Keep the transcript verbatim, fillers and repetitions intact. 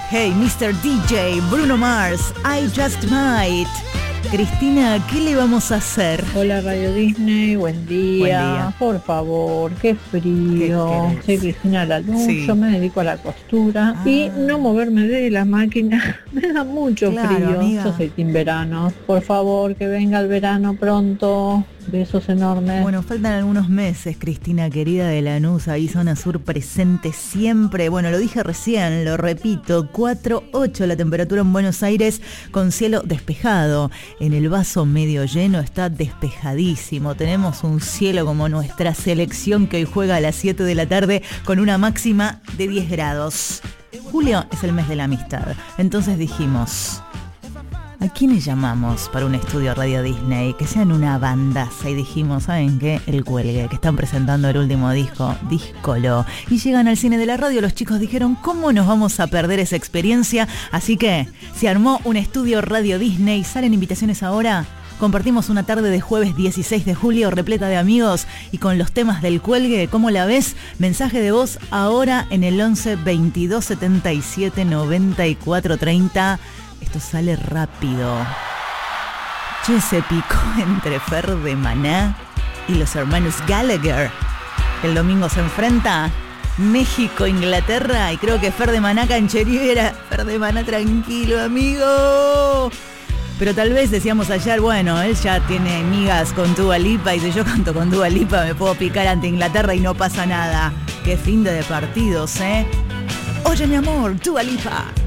Hey, mister D J, Bruno Mars, I Just Might. Cristina, ¿qué le vamos a hacer? Hola Radio Disney, buen día. Buen día. Por favor, qué frío. ¿Qué Soy Cristina Laluz, Sí. yo me dedico a la costura Ah. y no moverme de la máquina me da mucho Claro, frío. amiga. Yo soy team verano. Por favor, que venga el verano pronto. Besos enormes. Bueno, faltan algunos meses, Cristina querida de Lanús, ahí zona sur presente siempre. Bueno, lo dije recién, lo repito, cuatro ocho la temperatura en Buenos Aires con cielo despejado. En el vaso medio lleno está despejadísimo. Tenemos un cielo como nuestra selección que hoy juega a las siete de la tarde con una máxima de diez grados. Julio es el mes de la amistad, entonces dijimos... ¿a quiénes llamamos para un estudio Radio Disney? Que sean una bandaza. Y dijimos, ¿saben qué? El Cuelgue, que están presentando el último disco, Díscolo. Y llegan al cine de la radio, los chicos dijeron, ¿cómo nos vamos a perder esa experiencia? Así que se armó un estudio Radio Disney. ¿Salen invitaciones ahora? Compartimos una tarde de jueves dieciséis de julio repleta de amigos y con los temas del Cuelgue. ¿Cómo la ves? Mensaje de voz ahora en el once veintidós setenta y siete noventa y cuatro treinta. Esto sale rápido. Che, se picó entre Fer de Maná y los hermanos Gallagher. El domingo se enfrenta México, Inglaterra, y creo que Fer de Maná cancheriera. Fer de Maná, tranquilo, amigo. Pero tal vez decíamos ayer, bueno, él ya tiene amigas con Dua Lipa, y si yo canto con Dua Lipa me puedo picar ante Inglaterra y no pasa nada. Qué fin de partidos, ¿eh? Oye, mi amor, Dua Lipa.